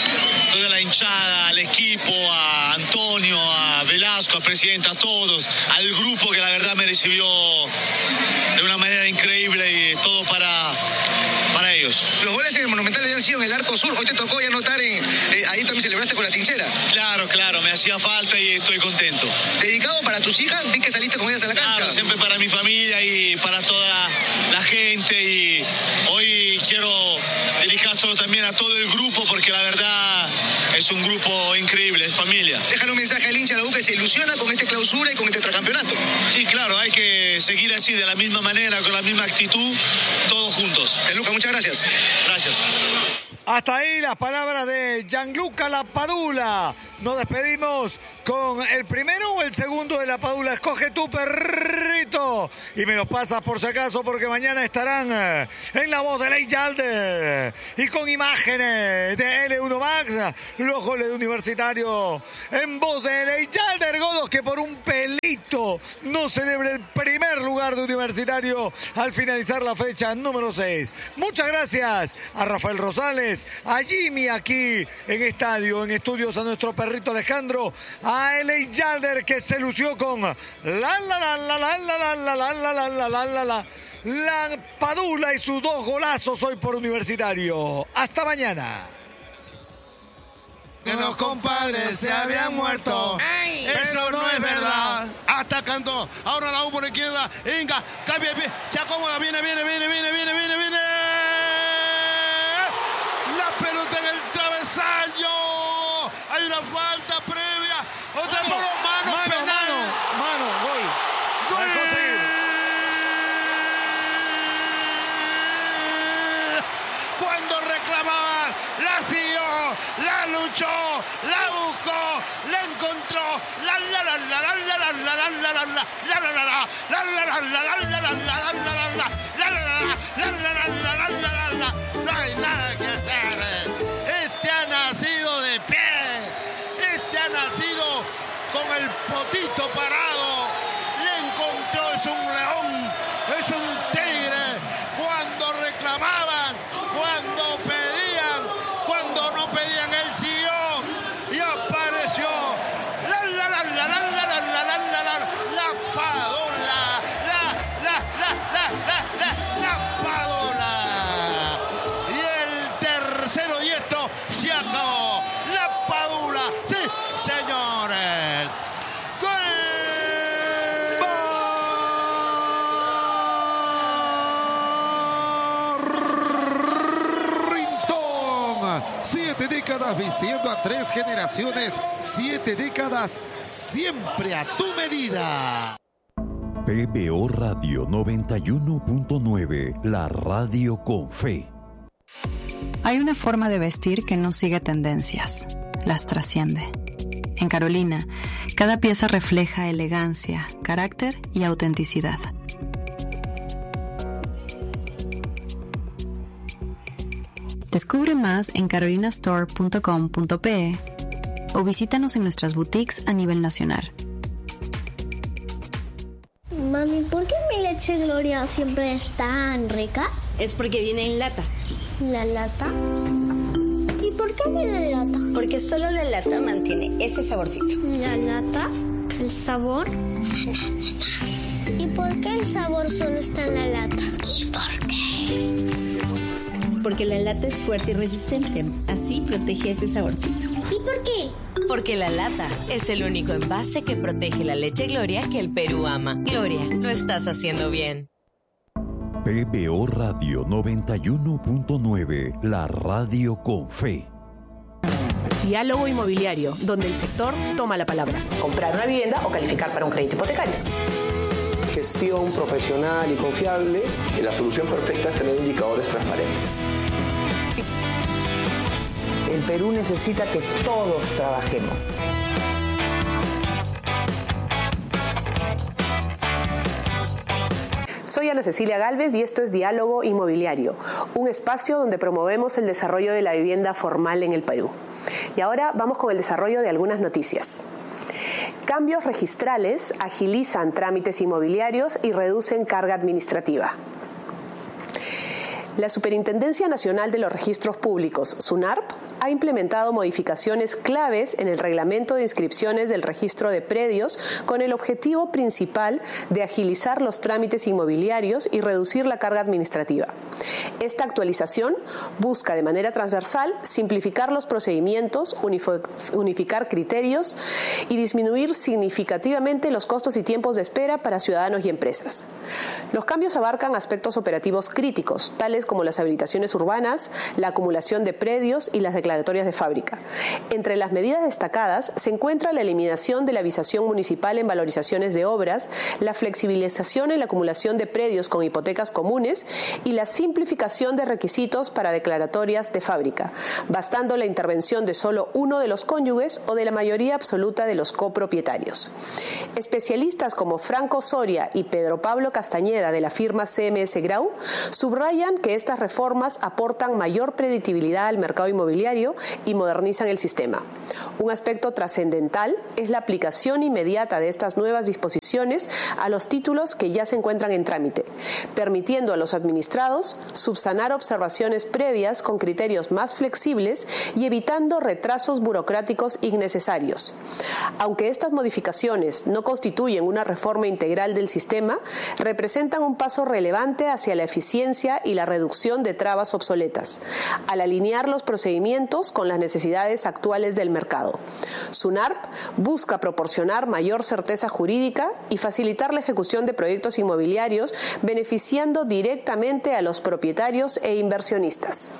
toda la hinchada, al equipo, a Antonio, a Velasco, al presidente, a todos, al grupo que la verdad me recibió de una manera increíble y todo para ellos. Los goles en el Monumental han sido en el arco sur. Hoy te tocó ya anotar ahí también celebraste con la trinchera. Claro, me hacía falta y estoy contento. ¿Dedicado para tus hijas? Vi que saliste con ellas a la cancha. Claro, siempre para mi familia y para toda la gente, y hoy quiero dedicárselo también a todo el grupo porque la verdad es un grupo increíble, es familia. Déjale un mensaje al hincha de la U que se ilusiona con esta clausura y con este tetracampeonato. Sí, claro, hay que seguir así, de la misma manera, con la misma actitud, todos juntos. Luca, muchas gracias. Gracias. Hasta ahí las palabras de Gianluca Lapadula. Nos despedimos con el primero o el segundo de Lapadula. Escoge tu perrito y me lo pasas por si acaso, porque mañana estarán en la voz de Ley Yalde y con imágenes de L1 Max los goles de Universitario en voz de Ley Yalde Ergodos, que por un pelito no celebra el primer lugar de Universitario al finalizar la fecha número 6. Muchas gracias a Rafael Rosales, a Jimmy aquí en estudios, a nuestro perrito Alejandro, a L.A. Yalder, que se lució con la Padula y sus 2 golazos hoy por Universitario. Hasta mañana. Que los compadres se habían muerto. Ay, eso no es verdad. Atacando. Ahora la U por la izquierda. Inga, cambia de pie. Se acomoda. Viene. La pelota en el travesaño. Hay una falta previa. Otra por los manos. Penal. Mano, gol. Cuando reclamaban, la siguió, la luchó, la buscó, la encontró, no hay nada que hacer. Este ha nacido de pie, este ha nacido con el potito parado, le encontró, es un león, es un tigre. Cuando reclamaban, cuando pedían, cuando no pedían, él siguió y apareció la Padula, la Padula. Y el tercero, y esto se acabó. La Padula, sí, señores. Décadas vistiendo a 3 generaciones, 7 décadas siempre a tu medida. PBO Radio 91.9, la radio con fe. Hay una forma de vestir que no sigue tendencias, las trasciende. En Carolina, cada pieza refleja elegancia, carácter y autenticidad. Descubre más en carolinastore.com.pe o visítanos en nuestras boutiques a nivel nacional. Mami, ¿por qué mi leche Gloria siempre es tan rica? Es porque viene en lata. ¿La lata? ¿Y por qué viene en lata? Porque solo la lata mantiene ese saborcito. ¿La lata? ¿El sabor? ¿Y por qué el sabor solo está en la lata? ¿Y por qué? Porque la lata es fuerte y resistente. Así protege ese saborcito. ¿Y por qué? Porque la lata es el único envase que protege la leche Gloria que el Perú ama. Gloria, lo estás haciendo bien. PBO Radio 91.9, la radio con fe. Diálogo inmobiliario, donde el sector toma la palabra. Comprar una vivienda o calificar para un crédito hipotecario. Gestión profesional y confiable, y la solución perfecta es tener indicadores transparentes. El Perú necesita que todos trabajemos. Soy Ana Cecilia Gálvez y esto es Diálogo Inmobiliario, un espacio donde promovemos el desarrollo de la vivienda formal en el Perú. Y ahora vamos con el desarrollo de algunas noticias. Cambios registrales agilizan trámites inmobiliarios y reducen carga administrativa. La Superintendencia Nacional de los Registros Públicos, SUNARP, ha implementado modificaciones claves en el reglamento de inscripciones del registro de predios con el objetivo principal de agilizar los trámites inmobiliarios y reducir la carga administrativa. Esta actualización busca de manera transversal simplificar los procedimientos, unificar criterios y disminuir significativamente los costos y tiempos de espera para ciudadanos y empresas. Los cambios abarcan aspectos operativos críticos, tales como las habilitaciones urbanas, la acumulación de predios y las declaratorias de fábrica. Entre las medidas destacadas se encuentra la eliminación de la visación municipal en valorizaciones de obras, la flexibilización en la acumulación de predios con hipotecas comunes y la simplificación de requisitos para declaratorias de fábrica, bastando la intervención de solo uno de los cónyuges o de la mayoría absoluta de los copropietarios. Especialistas como Franco Soria y Pedro Pablo Castañeda de la firma CMS Grau subrayan que estas reformas aportan mayor predictibilidad al mercado inmobiliario y modernizan el sistema. Un aspecto trascendental es la aplicación inmediata de estas nuevas disposiciones a los títulos que ya se encuentran en trámite, permitiendo a los administrados subsanar observaciones previas con criterios más flexibles y evitando retrasos burocráticos innecesarios. Aunque estas modificaciones no constituyen una reforma integral del sistema, representan un paso relevante hacia la eficiencia y la reducción de trabas obsoletas, al alinear los procedimientos con las necesidades actuales del mercado. SUNARP busca proporcionar mayor certeza jurídica y facilitar la ejecución de proyectos inmobiliarios, beneficiando directamente a los propietarios e inversionistas.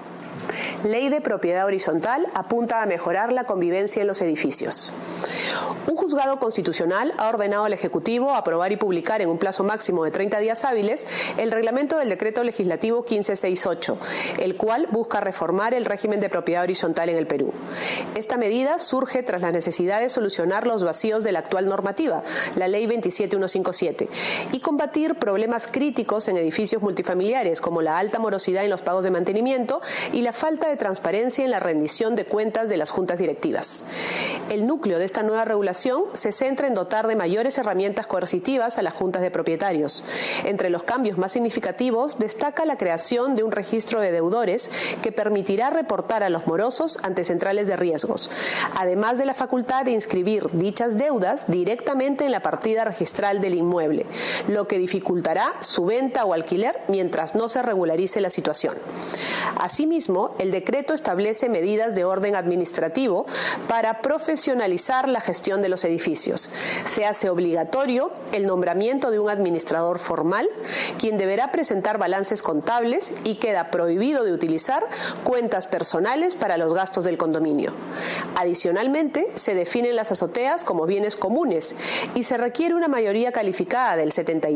Ley de propiedad horizontal apunta a mejorar la convivencia en los edificios. Un juzgado constitucional ha ordenado al Ejecutivo aprobar y publicar en un plazo máximo de 30 días hábiles el reglamento del Decreto Legislativo 1568, el cual busca reformar el régimen de propiedad horizontal en el Perú. Esta medida surge tras la necesidad de solucionar los vacíos de la actual normativa, la Ley 27157, y combatir problemas críticos en edificios multifamiliares como la alta morosidad en los pagos de mantenimiento y la falta de transparencia en la rendición de cuentas de las juntas directivas. El núcleo de esta nueva regulación se centra en dotar de mayores herramientas coercitivas a las juntas de propietarios. Entre los cambios más significativos destaca la creación de un registro de deudores que permitirá reportar a los morosos ante centrales de riesgos, además de la facultad de inscribir dichas deudas directamente en la partida registral del inmueble, lo que dificultará su venta o alquiler mientras no se regularice la situación. Asimismo, el decreto establece medidas de orden administrativo para profesionalizar la gestión de los edificios. Se hace obligatorio el nombramiento de un administrador formal, quien deberá presentar balances contables, y queda prohibido de utilizar cuentas personales para los gastos del condominio. Adicionalmente, se definen las azoteas como bienes comunes y se requiere una mayoría calificada del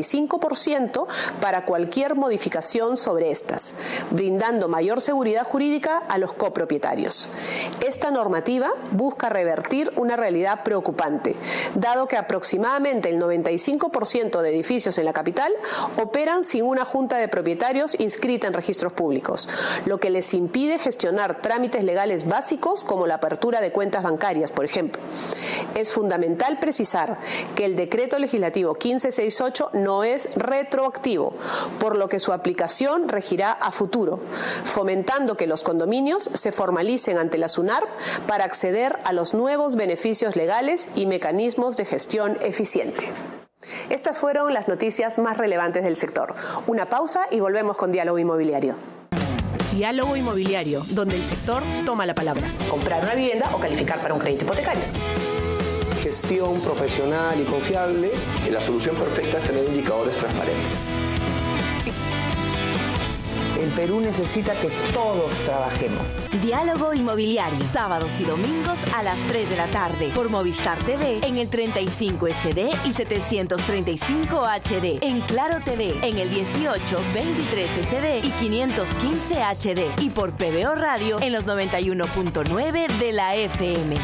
75% para cualquier modificación sobre estas, brindando mayor seguridad jurídica a los copropietarios. Esta normativa busca revertir una realidad preocupante, dado que aproximadamente el 95% de edificios en la capital operan sin una junta de propietarios inscrita en registros públicos, lo que les impide gestionar trámites legales básicos como la apertura de cuentas bancarias, por ejemplo. Es fundamental precisar que el Decreto Legislativo 1568 no es retroactivo, por lo que su aplicación regirá a futuro, fomentando que los condominios se formalicen ante la SUNARP para acceder a los nuevos beneficios legales y mecanismos de gestión eficiente. Estas fueron las noticias más relevantes del sector. Una pausa y volvemos con Diálogo Inmobiliario. Diálogo Inmobiliario, donde el sector toma la palabra. Comprar una vivienda o calificar para un crédito hipotecario. Gestión profesional y confiable. La solución perfecta es tener indicadores transparentes. El Perú necesita que todos trabajemos. Diálogo Inmobiliario, sábados y domingos a las 3 de la tarde por Movistar TV en el 35 SD y 735 HD, en Claro TV en el 18, 23 SD y 515 HD y por PBO Radio en los 91.9 de la FM.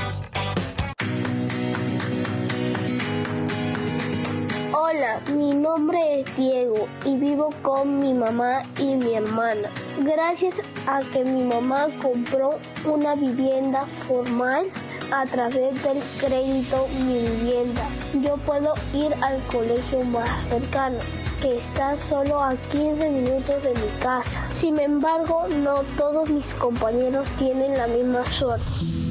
Hola, mi nombre es Diego y vivo con mi mamá y mi hermana. Gracias a que mi mamá compró una vivienda formal a través del crédito Mi Vivienda, yo puedo ir al colegio más cercano. que está solo a 15 minutos de mi casa. Sin embargo, no todos mis compañeros tienen la misma suerte.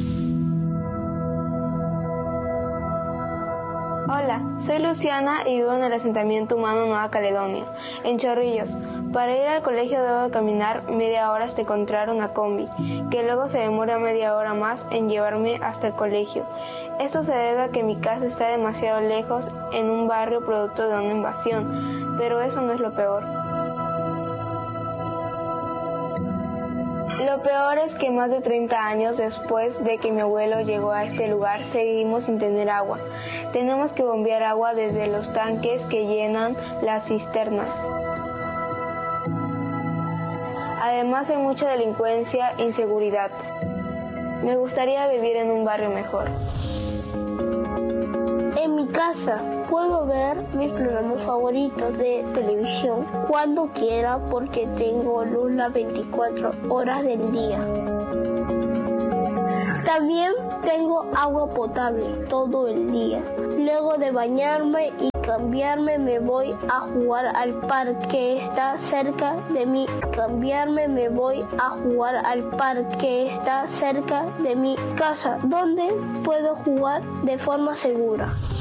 Hola, soy Luciana y vivo en el asentamiento humano Nueva Caledonia, en Chorrillos. Para ir al colegio debo caminar media hora hasta encontrar una combi, que luego se demora media hora más en llevarme hasta el colegio. Esto se debe a que mi casa está demasiado lejos en un barrio producto de una invasión, pero eso no es lo peor. Lo peor es que más de 30 años después de que mi abuelo llegó a este lugar, seguimos sin tener agua. Tenemos que bombear agua desde los tanques que llenan las cisternas. Además hay mucha delincuencia e inseguridad. Me gustaría vivir en un barrio mejor. En mi casa puedo ver mis programas favoritos de televisión cuando quiera porque tengo luz las 24 horas del día. También tengo agua potable todo el día. Luego de bañarme y cambiarme me voy a jugar al parque que está cerca de mi casa, donde puedo jugar de forma segura.